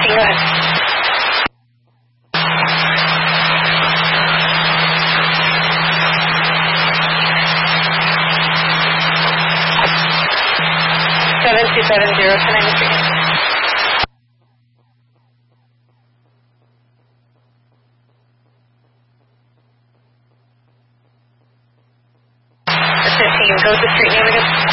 go ahead. 7270, can I miss you? Go to the street name again.